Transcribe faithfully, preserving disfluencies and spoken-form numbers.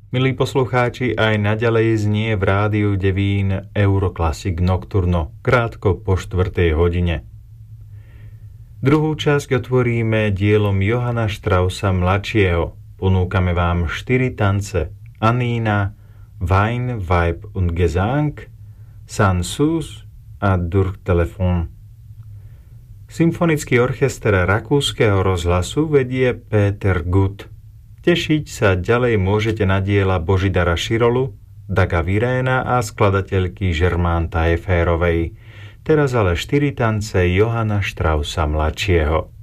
Milí poslucháči, aj naďalej znie v rádiu Devín Euroclassic Nocturno, krátko po štvrtej hodine. Druhú časť otvoríme dielom Johanna Straussa mladšieho. Ponúkame vám štyri tance: Annina, Wein, Weib und Gesang, Sans Sus a Durchtelefon. Symfonický orchester rakúskeho rozhlasu vedie Peter Gut. Tešiť sa ďalej môžete na diela Božidara Širolu, Daga Viréna a skladateľky Germaine Tailleferovej. Teraz ale štyri tance Johanna Straussa mladšieho.